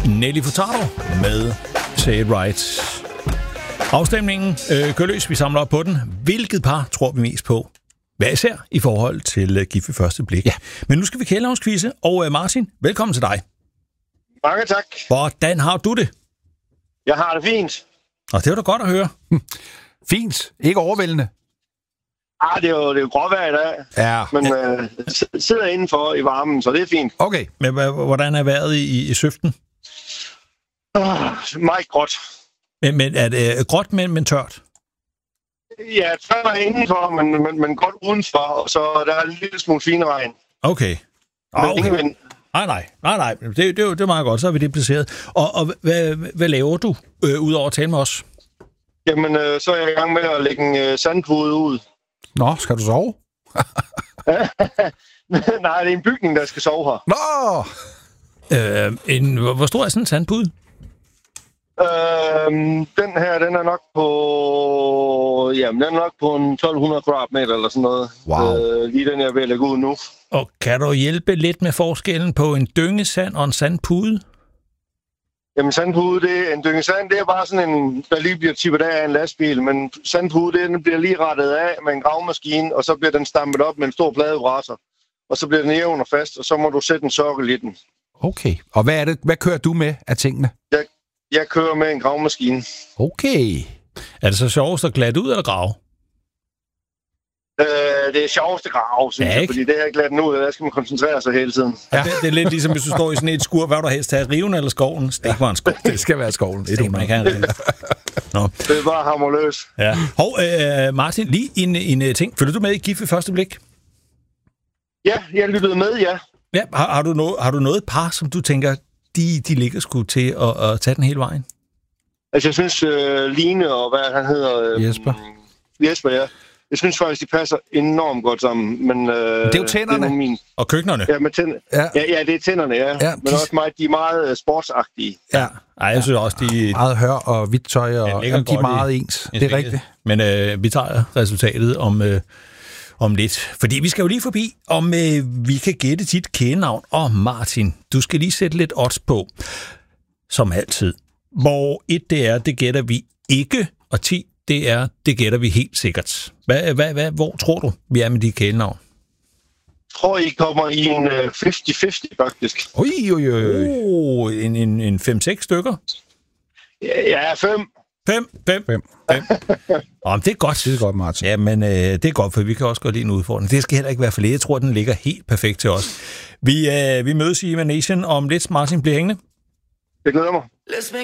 Nelly Furtado med Say It Right. Afstemningen kører løs, vi samler op på den. Hvilket par tror vi mest på? Hvad især i forhold til Gift ved første blik? Ja. Men nu skal vi kælehavnsquizze, og Martin, velkommen til dig. Mange tak. Hvordan har du det? Jeg har det fint. Og det var da godt at høre. Fint. Ikke overvældende. Det er jo gråvejr i dag. Ja. Men sidder indenfor i varmen, så det er fint. Okay. Men hvordan er vejret i Søften? Meget gråt. Men er det gråt, men tørt? Ja, tørt indenfor, men godt udenfor, og så der er en lille smule fine regn. Okay. Okay. Nej. Det er meget godt, så har vi det placeret. Og hvad laver du, udover at tale med os? Jamen, så er jeg i gang med at lægge en sandpude ud. Nå, skal du sove? Nej, det er en bygning, der skal sove her. Nå! Hvor stor er sådan en sandpude? Den her, den er nok på en 1200 kvadratmeter eller sådan noget. Wow. Lige den, jeg vil lægge ud nu. Og kan du hjælpe lidt med forskellen på en dyngesand og en sandpude? Jamen, sandpude, en dynge sand, det er bare sådan en, der lige bliver tippet af en lastbil, men sandpude, den bliver lige rettet af med en gravmaskine, og så bliver den stampet op med en stor pladebrasser, og så bliver den jævn og fast, og så må du sætte en sokkel i den. Okay. Og hvad kører du med af tingene? Jeg kører med en gravmaskine. Okay. Er det så sjovest at glatte ud eller grave? Det er sjovest at grave, synes jeg, fordi det her glatten ud, der skal man koncentrere sig hele tiden. Ja. Det er lidt ligesom, hvis du står i sådan et skur, hvad du helst have, riven eller skoven? Stik mig en skov. Det skal være skoven. Det er bare harmoløs. Ja. Martin, lige en ting. Følger du med i Gift ved første blik? Ja, jeg lyttede med, ja. Ja, har du noget par, som du tænker, de ligger sgu til at tage den hele vejen? Altså, jeg synes, Line og hvad han hedder... Jesper, ja. Jeg synes faktisk, de passer enormt godt sammen. Men, det er jo tænderne. Og køkkenerne. Ja, med ja, det er tænderne, ja. Men også de er meget sportsagtige. Ja, jeg synes også, de... Meget hør og hvidt tøj, og de er meget ens. Det er rigtigt. Men vi tager resultatet om lidt. Fordi vi skal jo lige forbi, om vi kan gætte dit kælenavn. Og Martin, du skal lige sætte lidt odds på, som altid. Hvor 1 det er, det gætter vi ikke, og 10 det gætter vi helt sikkert. Hvor tror du, vi er med dit kælenavn? Jeg tror, I kommer i en 50-50, faktisk. En 5-6 stykker? Ja, 5. 5. Det er godt. Det er godt, Martin. Ja, men det er godt, for vi kan også godt lide en udfordring. Det skal heller ikke være for lidt. Jeg tror, den ligger helt perfekt til os. Vi mødes i Emanation om lidt. Martin, bliver hængende. Det glæder mig.